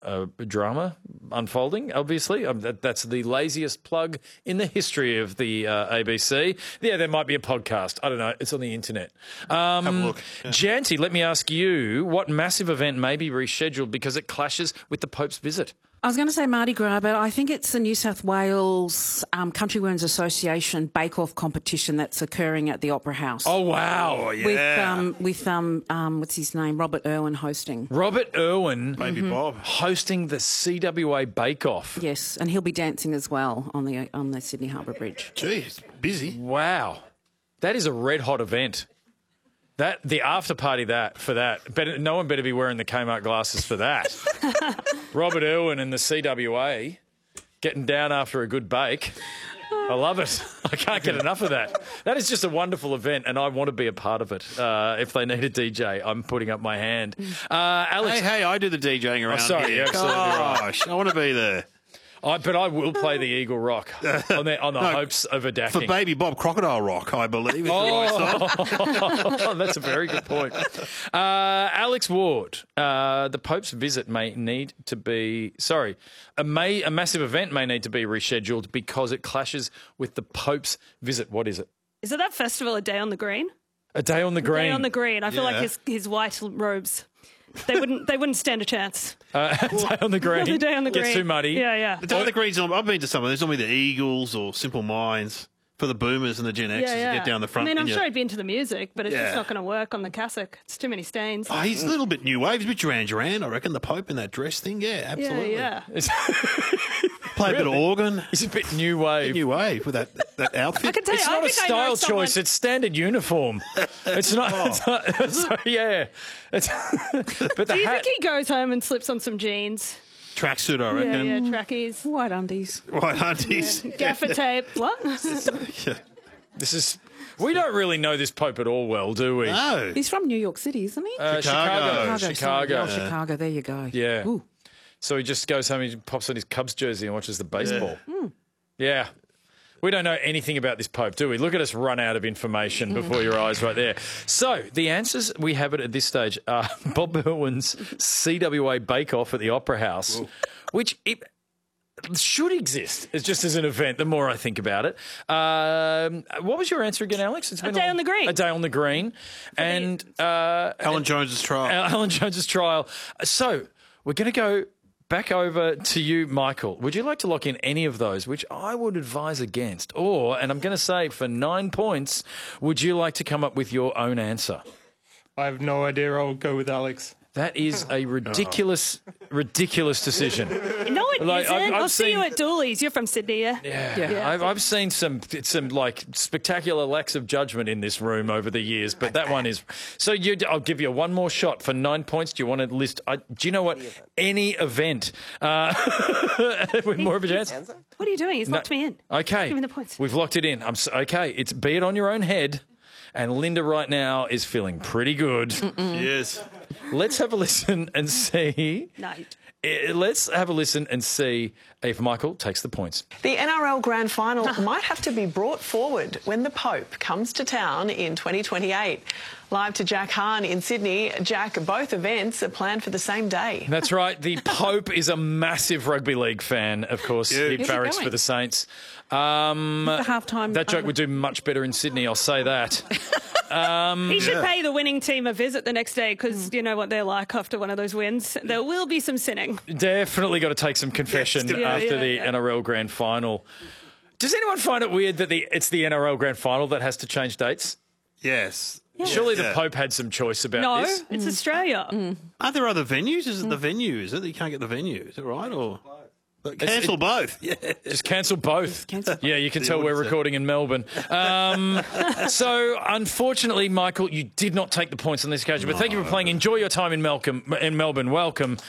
drama unfolding, obviously. That's the laziest plug in the history of the ABC. Yeah, there might be a podcast. I don't know. It's on the internet. Have a look. Yeah. Janty, let me ask you, what massive event may be rescheduled because it clashes with the Pope's visit? I was going to say Mardi Gras, but I think it's the New South Wales Country Women's Association bake-off competition that's occurring at the Opera House. Oh, wow. Oh, yeah. With what's his name? Robert Irwin hosting. Robert Irwin Baby Bob. hosting the CWA bake-off. Yes, and he'll be dancing as well on the Sydney Harbour Bridge. Gee, it's busy. Wow. That is a red-hot event. The after party no one better be wearing the Kmart glasses for that. Robert Irwin and the CWA getting down after a good bake. I love it. I can't get enough of that. That is just a wonderful event, and I want to be a part of it. If they need a DJ, I'm putting up my hand. Alex, Hey, I do the DJing around sorry, here. you're absolutely right. Gosh, I want to be there. but I will play the Eagle Rock on the hopes of a For dacking. Baby Bob, Crocodile Rock, I believe. Is the right song. That's a very good point. Alex Ward, the Pope's visit may need to be... Sorry, a massive event may need to be rescheduled because it clashes with the Pope's visit. What is it? Is it that festival, A Day on the Green? A Day on the Green. Day on the Green. I feel Yeah. like his white robes, they wouldn't stand a chance. A Day on the Green. The Day on the Green. Gets too muddy. Yeah. The Day of the Greens, I've been to some of them. There's normally the Eagles or Simple Minds for the boomers and the Gen Xers to get down the front. I mean, I'm and sure he'd be into the music, but it's Yeah. just not going to work on the cassock. It's too many stains. Oh, he's a little bit new wave. He's a bit Duran Duran, I reckon, the Pope in that dress thing. Yeah, absolutely. Yeah. Play a bit of organ. It's a bit new wave. New wave with that outfit. I can tell you, It's I not a think I know style someone- choice. It's standard uniform. It's not. Yeah. It's, but the Do you hat. think he goes home and slips on some jeans? Tracksuit, I Yeah, reckon. trackies. White undies. White aunties. Gaffer tape. What? This is. We don't really know this Pope at all well, do we? No. He's from New York City, isn't he? Chicago. sorry. Chicago. Oh, Chicago. There you go. Yeah. Ooh. So he just goes home, he pops on his Cubs jersey and watches the baseball. Yeah. We don't know anything about this Pope, do we? Look at us run out of information before your eyes right there. So the answers we have it at this stage are Bob Irwin's CWA Bake-Off at the Opera House, which it should exist just as an event, the more I think about it. What was your answer again, Alex? It's A Day on the Green. A Day on the Green. And Alan Jones's trial. Alan Jones's trial. So we're going to go back over to you, Michael. Would you like to lock in any of those, which I would advise against? Or, and I'm going to say for 9 points, would you like to come up with your own answer? I have no idea. I'll go with Alex. That is a ridiculous decision. No, it Like, isn't. I've I'll see seen- you at Dooley's. You're from Sydney, yeah? Yeah. I've seen some like spectacular lacks of judgment in this room over the years, but that one is. So I'll give you one more shot for 9 points. Do you want to list? Do you know what? Any event with more of a chance. What are you doing? He's locked me in. Okay, Give me the points. We've locked it in. Okay, it's be it on your own head. And Linda right now is feeling pretty good. Yes. Let's have a listen and see. No. Let's have a listen and see if Michael takes the points. The NRL Grand Final might have to be brought forward when the Pope comes to town in 2028. Live to Jack Hahn in Sydney. Jack, both events are planned for the same day. That's right. The Pope is a massive rugby league fan, of course. He Where's he barracks going? for the Saints. The halftime. That joke would do much better in Sydney, I'll say that. He should pay the winning team a visit the next day because you know what they're like after one of those wins. There will be some sinning. Definitely got to take some confession after the NRL Grand Final. Does anyone find it weird that it's the NRL Grand Final that has to change dates? Yes. Surely the Yeah. Pope had some choice about No, this. it's Australia. Are there other venues? Is it the venue? Is it that you can't get the venue? Is it right? Or cancel both? Yeah. Just cancel both. cancel Yeah, you can tell we're wouldn't say. recording in Melbourne. So, unfortunately, Michael, you did not take the points on this occasion, but thank you for playing. Enjoy your time in Melbourne. Welcome.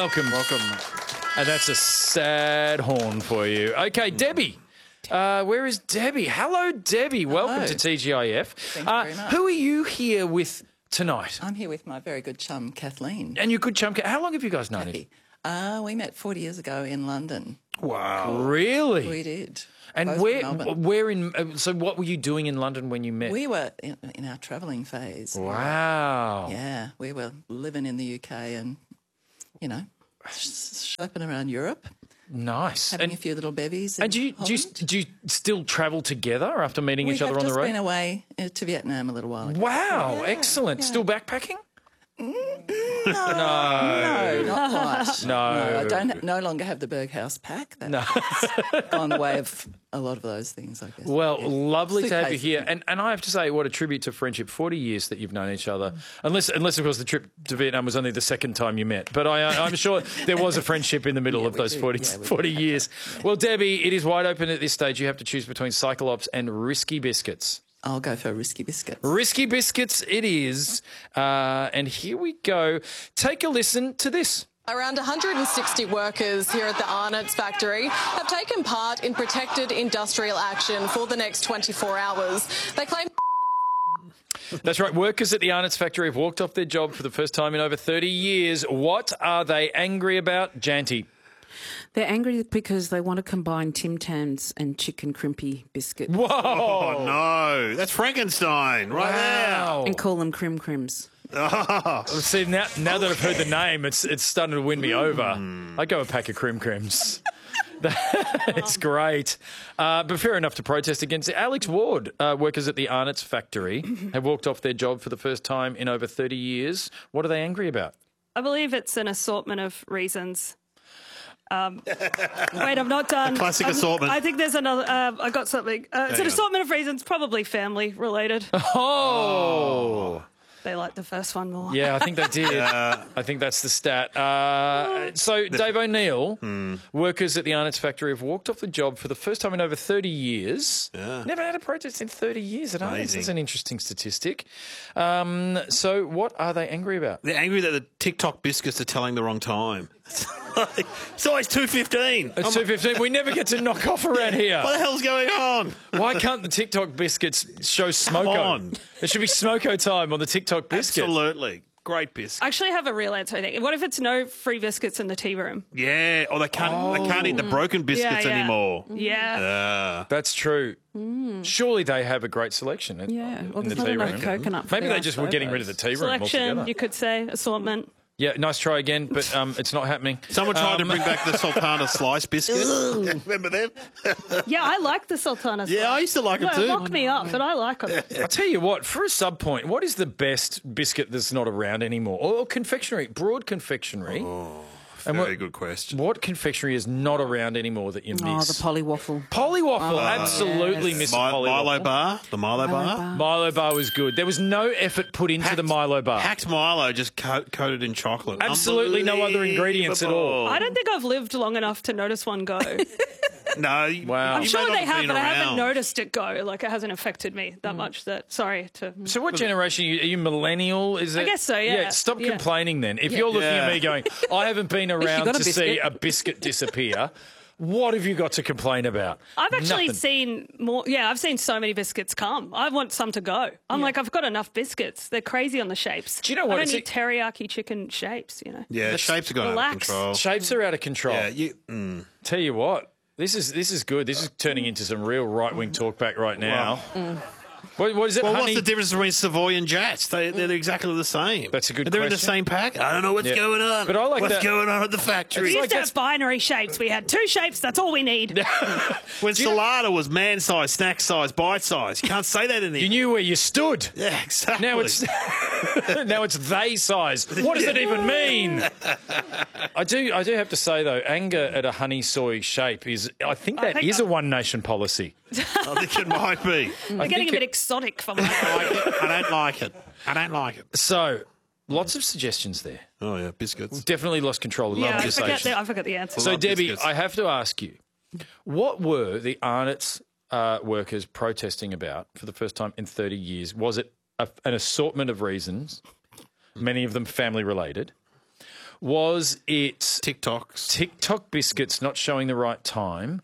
And that's a sad horn for you. Okay, Debbie. Where is Debbie? Hello, Debbie. Welcome to TGIF. Thank you very much. Who are you here with tonight? I'm here with my very good chum, Kathleen. And your good chum. How long have you guys known each Kathy. We met 40 years ago in London. Wow. Really? We did. And Both from Melbourne. where in? So, what were you doing in London when you met? We were in our travelling phase. Wow. Yeah, we were living in the UK and, you know, schlepping around Europe, Nice. having a few little bevies. And do you still travel together after meeting each other on the We've road? just been away to Vietnam a little while ago. Wow, excellent. Still backpacking? No, not quite. No. I no longer have the Berghaus pack. That's gone the way of a lot of those things, I guess. Well, lovely to have you Suitcases. here. And I have to say, what a tribute to friendship. 40 years that you've known each other. Unless of course, the trip to Vietnam was only the second time you met. But I'm sure there was a friendship in the middle of those 40 years. Well, Debbie, it is wide open at this stage. You have to choose between Cyclops and Risky Biscuits. I'll go for Risky Biscuits. Risky Biscuits it is. And here we go. Take a listen to this. Around 160 workers here at the Arnott's factory have taken part in protected industrial action for the next 24 hours. They claim... That's right. Workers at the Arnott's factory have walked off their job for the first time in over 30 years. What are they angry about, Janty? They're angry because they want to combine Tim Tams and chicken crimpy biscuit Whoa! Oh, no. That's Frankenstein right Wow. and call them Crim Crims. See, now that I've heard the name, it's starting to win me over. I'd go a pack of Crim Crims. It's great. But fair enough to protest against it. Alex Ward, workers at the Arnott's factory, have walked off their job for the first time in over 30 years. What are they angry about? I believe it's an assortment of reasons. Wait, I'm not done. classic assortment. I think there's another. I got something. It's an assortment of reasons, probably family related. Oh! They like the first one more. Yeah, I think they did. I think that's the stat. So, Dave O'Neill, workers at the Arnott's factory have walked off the job for the first time in over 30 years. Yeah. Never had a protest in 30 years at Arnott's. Amazing. That's an interesting statistic. So, what are they angry about? They're angry that the TikTok biscuits are telling the wrong time. It's always 2:15. It's 2:15. We never get to knock off around here. What the hell's going on? Why can't the TikTok biscuits show Smoko? Come on. There should be Smoko time on the TikTok biscuit. Absolutely. Great biscuit. I actually have a real answer, I think. What if it's no free biscuits in the tea room? Yeah. Or they can't eat the broken biscuits yeah. anymore. Yeah. That's true. Surely they have a great selection Yeah, well, in the there's not tea enough room. coconut for Maybe the they just were getting rid of the tea room Selection, altogether. you could say, assortment. Yeah, nice try again, but it's not happening. Someone tried to bring back the Sultana slice biscuit. Remember them? Yeah, I like the Sultana. Yeah, I used to like them No, too. lock me up, but I like them. I'll tell you what, for a sub point, what is the best biscuit that's not around anymore? Or confectionery, broad confectionery. Very good question. What confectionery is not around anymore that you miss? Oh, the polywaffle. Polywaffle, absolutely miss a polywaffle. Milo bar. The Milo bar. Milo bar was good. There was no effort put into the Milo bar. Hacked Milo just coated in chocolate. Absolutely no other ingredients at all. I don't think I've lived long enough to notice one go. No. Wow. I'm you sure may not they have, been but I haven't around. noticed it go. Like, it hasn't affected me that much that, sorry to... So what generation are you millennial? Is it? I guess so, yeah. Stop Yeah. complaining then. If you're looking at me going, I haven't been around got a to see biscuit. a biscuit disappear, what have you got to complain about? I've actually Nothing. seen more. Yeah, I've seen so many biscuits come. I want some to go. I'm like, I've got enough biscuits. They're crazy on the shapes. Do you know what? I It's don't need teriyaki chicken shapes, you know. Yeah, shapes are going out of Relax. control. Shapes are out of control. Yeah, Tell you what, this is good. This is turning into some real right-wing talkback right now. What is it, Well, honey? what's the difference between Savoy and Jats? They're exactly the same. That's a good They're in the question. same pack. I don't know what's Yeah. going on. But I like what's that- going on at the We factory. used like to that's- have binary shapes. We had 2 shapes. That's all we need. When Salada was man size, snack size, bite size. You can't say that anymore. You knew where you stood. Yeah, exactly. Now it's now it's they size. What does it even mean? I do have to say though, anger at a honey soy shape is. I think that is a one nation policy. I think it might be. They're getting a bit exotic for my I don't like it. I don't like it. So lots of suggestions there. Oh yeah, biscuits. Definitely lost control of the Yeah, I conversation. forgot the answer. So love Debbie, biscuits. I have to ask you, what were the Arnott's workers protesting about for the first time in 30 years? Was it an assortment of reasons, many of them family related? Was it TikToks. TikTok biscuits not showing the right time?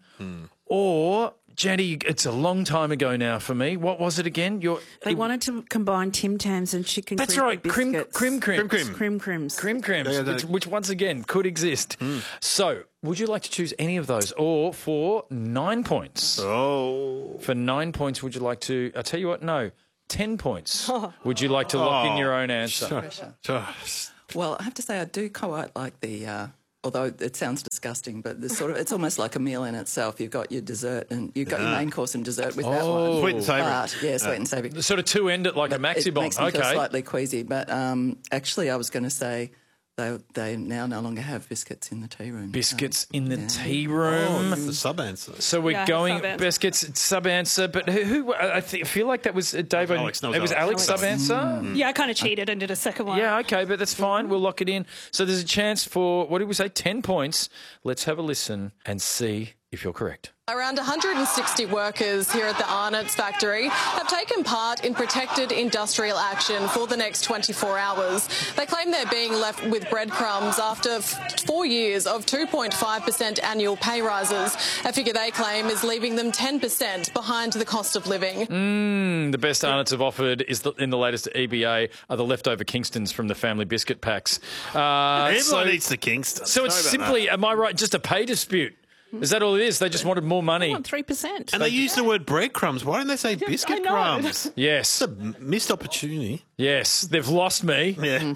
Or, Jenny, it's a long time ago now for me. What was it again? They wanted to combine Tim Tams and chicken That's crimpy right, Crim biscuits. Crims. Crim Crims. Crim Crims, which once again could exist. So, would you like to choose any of those? Or for 9 points? Oh. For 9 points, would you like to... I'll tell you what, no, 10 points. Would you like to lock in your own answer? Sure. Well, I have to say I do quite like the although it sounds disgusting, but it's almost like a meal in itself. You've got your dessert and you've got your main course and dessert with that one. Sweet and savoury. But, yeah, sweet and savoury. Sort of two-end it like a maxi It bomb. makes me Okay. feel slightly queasy, but actually I was going to say they now no longer have biscuits in the tea room. Biscuits in the tea room. That's the sub-answer. So we're going sub-answer. biscuits sub-answer, but who I feel like that was Dave. Alex. No, It was Alex sub-answer? Yeah, I kind of cheated and did a second one. Yeah, okay, but that's fine. We'll lock it in. So there's a chance for, what did we say, 10 points. Let's have a listen and see if you're correct. Around 160 workers here at the Arnott's factory have taken part in protected industrial action for the next 24 hours. They claim they're being left with breadcrumbs after 4 years of 2.5% annual pay rises, a figure they claim is leaving them 10% behind the cost of living. The best Arnott's have offered in the latest EBA are the leftover Kingstons from the family biscuit packs. Everyone eats the Kingston. So it's simply, am I right, just a pay dispute? Is that all it is? They just wanted more money. I want 3%. And they use the word breadcrumbs. Why don't they say biscuit know. crumbs? Yes. It's a missed opportunity. Yes, they've lost me. Yeah.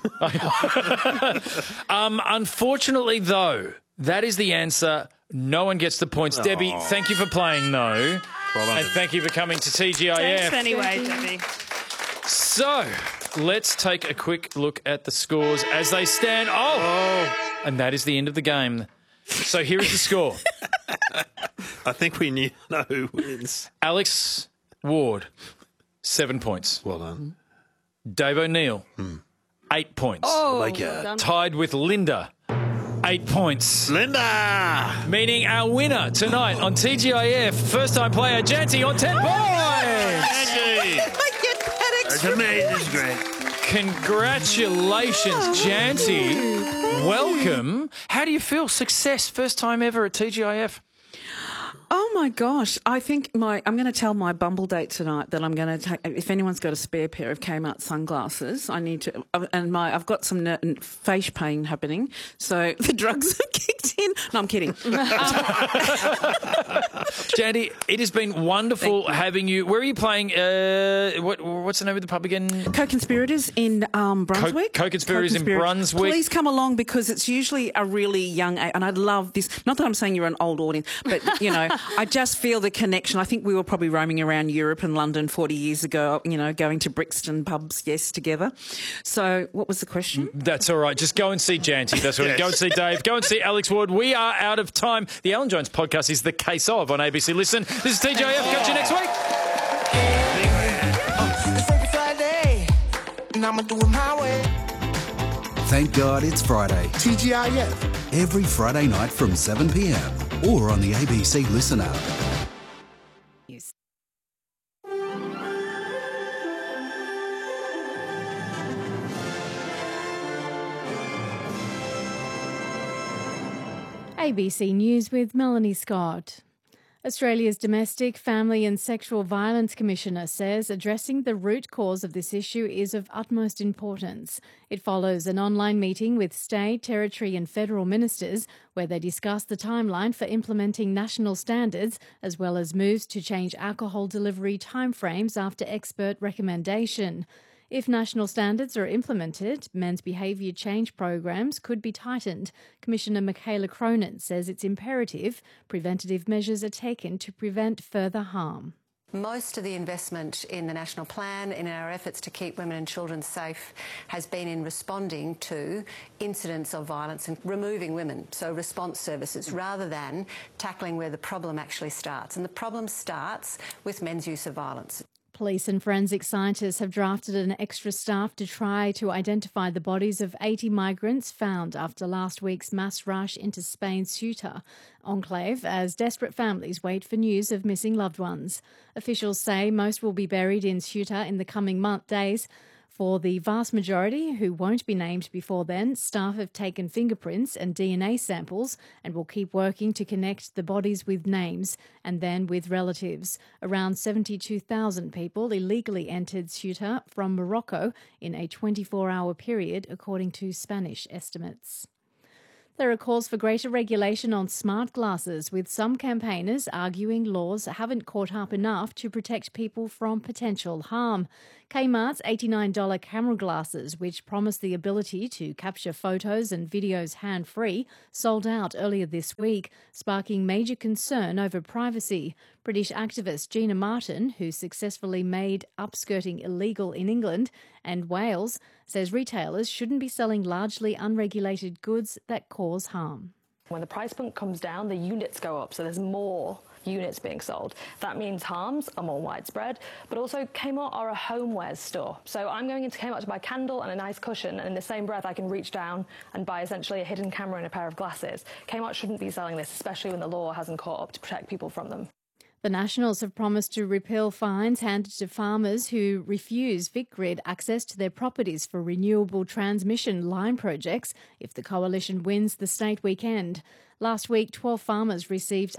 Unfortunately, though, that is the answer. No one gets the points. Debbie, thank you for playing, though. Well done, And thank you for coming to TGIF. Thanks anyway, Debbie. So, let's take a quick look at the scores as they stand. And that is the end of the game. So here is the score. I think we know who wins. Alex Ward, 7 points. Well done. Dave O'Neill, 8 points. Oh, my God. Tied with Linda, 8 points. Linda! Meaning our winner tonight on TGIF, first-time player Janty on 10 points. Angie! That's amazing. It's great. Congratulations, Janty. Welcome. How do you feel? Success, first time ever at TGIF. Oh my gosh! I think I'm going to tell my Bumble date tonight that I'm going to take. If anyone's got a spare pair of Kmart sunglasses, I need to. And I've got some face pain happening, so the drugs have kicked in. No, I'm kidding. Jandy, it has been wonderful having you. Where are you playing? What's the name of the pub again? Co-conspirators in Brunswick. Co-conspirators in Brunswick. Please come along because it's usually a really young age, and I love this. Not that I'm saying you're an old audience, but you know. I just feel the connection. I think we were probably roaming around Europe and London 40 years ago, you know, going to Brixton pubs, yes, together. So what was the question? That's all right. Just go and see Janty. That's what. Yes. Go and see Dave. Go and see Alex Ward. We are out of time. The Alan Jones podcast is The Case Of on ABC Listen. This is TGIF. Catch you next week. It's every Friday, and I'ma do it my way. Thank God it's Friday. TGIF. Every Friday night from 7 p.m. or on the ABC Listen app. ABC News with Melanie Scott. Australia's Domestic, Family and Sexual Violence Commissioner says addressing the root cause of this issue is of utmost importance. It follows an online meeting with state, territory and federal ministers where they discuss the timeline for implementing national standards as well as moves to change alcohol delivery timeframes after expert recommendation. If national standards are implemented, men's behaviour change programs could be tightened. Commissioner Michaela Cronin says it's imperative preventative measures are taken to prevent further harm. Most of the investment in the National Plan, in our efforts to keep women and children safe, has been in responding to incidents of violence and removing women, so response services, rather than tackling where the problem actually starts. And the problem starts with men's use of violence. Police and forensic scientists have drafted an extra staff to try to identify the bodies of 80 migrants found after last week's mass rush into Spain's Ceuta enclave as desperate families wait for news of missing loved ones. Officials say most will be buried in Ceuta in the coming days. For the vast majority, who won't be named before then, staff have taken fingerprints and DNA samples and will keep working to connect the bodies with names and then with relatives. Around 72,000 people illegally entered Ceuta from Morocco in a 24-hour period, according to Spanish estimates. There are calls for greater regulation on smart glasses, with some campaigners arguing laws haven't caught up enough to protect people from potential harm. Kmart's $89 camera glasses, which promise the ability to capture photos and videos hand-free, sold out earlier this week, sparking major concern over privacy. British activist Gina Martin, who successfully made upskirting illegal in England and Wales, says retailers shouldn't be selling largely unregulated goods that cause harm. When the price point comes down, the units go up, so there's more units being sold. That means harms are more widespread, but also Kmart are a homewares store. So I'm going into Kmart to buy a candle and a nice cushion, and in the same breath I can reach down and buy essentially a hidden camera and a pair of glasses. Kmart shouldn't be selling this, especially when the law hasn't caught up to protect people from them. The Nationals have promised to repeal fines handed to farmers who refuse VicGrid access to their properties for renewable transmission line projects if the coalition wins the state weekend. Last week, 12 farmers received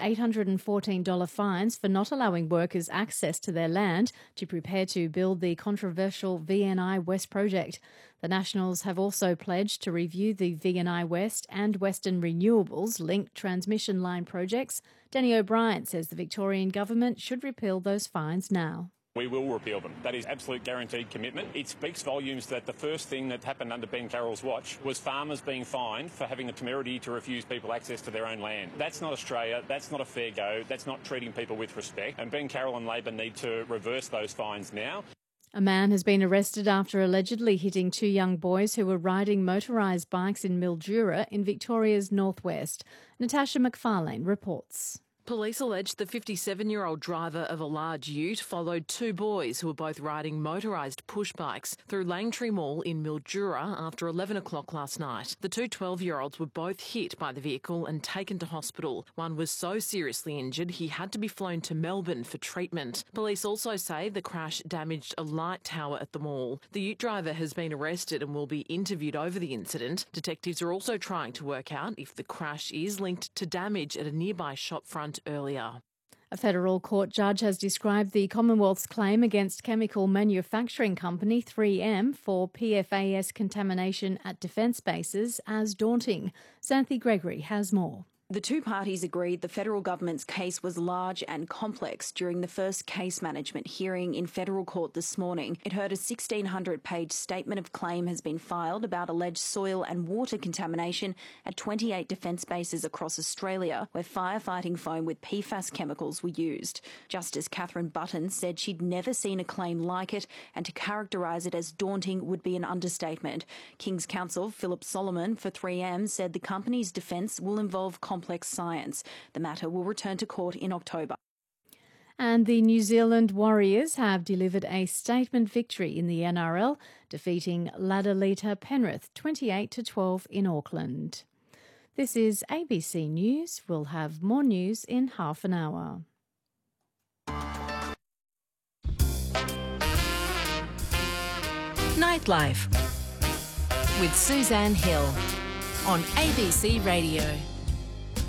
$814 fines for not allowing workers access to their land to prepare to build the controversial VNI West project. The Nationals have also pledged to review the VNI West and Western Renewables linked transmission line projects. Danny O'Brien says the Victorian government should repeal those fines now. We will repeal them. That is absolute guaranteed commitment. It speaks volumes that the first thing that happened under Ben Carroll's watch was farmers being fined for having the temerity to refuse people access to their own land. That's not Australia. That's not a fair go. That's not treating people with respect. And Ben Carroll and Labor need to reverse those fines now. A man has been arrested after allegedly hitting two young boys who were riding motorised bikes in Mildura in Victoria's northwest. Natasha McFarlane reports. Police allege the 57-year-old driver of a large ute followed two boys who were both riding motorised push bikes through Langtree Mall in Mildura after 11 o'clock last night. The two 12-year-olds were both hit by the vehicle and taken to hospital. One was so seriously injured he had to be flown to Melbourne for treatment. Police also say the crash damaged a light tower at the mall. The ute driver has been arrested and will be interviewed over the incident. Detectives are also trying to work out if the crash is linked to damage at a nearby shopfront earlier. A federal court judge has described the Commonwealth's claim against chemical manufacturing company 3M for PFAS contamination at defence bases as daunting. Xanthi Gregory has more. The two parties agreed the federal government's case was large and complex during the first case management hearing in federal court this morning. It heard a 1,600-page statement of claim has been filed about alleged soil and water contamination at 28 defence bases across Australia, where firefighting foam with PFAS chemicals were used. Justice Catherine Button said she'd never seen a claim like it, and to characterise it as daunting would be an understatement. King's Counsel Philip Solomon for 3M said the company's defence will involve complex science. The matter will return to court in October. And the New Zealand Warriors have delivered a statement victory in the NRL, defeating ladder leader Penrith 28-12 in Auckland. This is ABC News. We'll have more news in half an hour. Nightlife with Suzanne Hill on ABC Radio.